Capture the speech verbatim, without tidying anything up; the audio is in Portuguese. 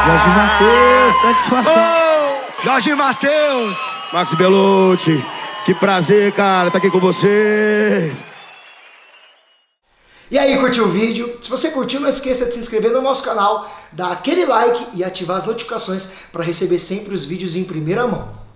Jorge Mateus, satisfação. Oh, Jorge Mateus. Marcos Bellucci, que prazer, cara, estar aqui com vocês. E aí, curtiu o vídeo? Se você curtiu, não esqueça de se inscrever no nosso canal, dar aquele like e ativar as notificações para receber sempre os vídeos em primeira mão.